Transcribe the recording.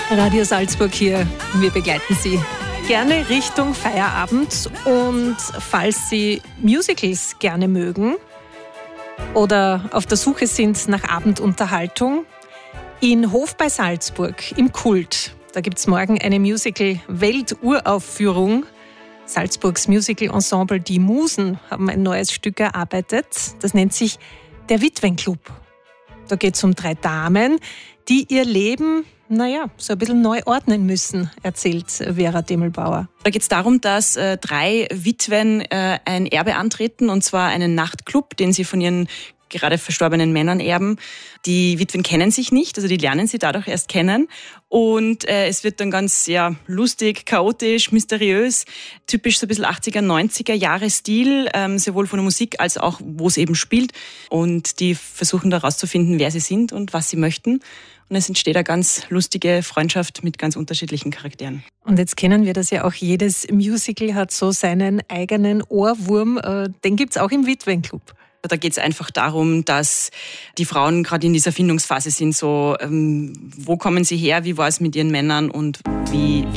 Radio Salzburg hier, wir begleiten Sie gerne Richtung Feierabend. Und falls Sie Musicals gerne mögen oder auf der Suche sind nach Abendunterhaltung, in Hof bei Salzburg im Kult, da gibt es morgen eine Musical-Welturaufführung. Salzburgs Musical-Ensemble Die Musen haben ein neues Stück erarbeitet. Das nennt sich Der Witwenclub. Da geht es um 3 Damen, die ihr Leben so ein bisschen neu ordnen müssen, erzählt Vera Demmelbauer. Da geht es darum, dass 3 Witwen ein Erbe antreten, und zwar einen Nachtclub, den sie von ihren gerade verstorbenen Männern erben. Die Witwen kennen sich nicht, also die lernen sie dadurch erst kennen. Und es wird dann ganz lustig, chaotisch, mysteriös, typisch so ein bisschen 80er, 90er Jahre Stil, sowohl von der Musik als auch, wo es eben spielt. Und die versuchen da rauszufinden, wer sie sind und was sie möchten. Und es entsteht eine ganz lustige Freundschaft mit ganz unterschiedlichen Charakteren. Und jetzt kennen wir das ja auch, jedes Musical hat so seinen eigenen Ohrwurm. Den gibt's auch im Witwenclub. Da geht es einfach darum, dass die Frauen gerade in dieser Findungsphase sind, so wo kommen sie her, wie war es mit ihren Männern und wie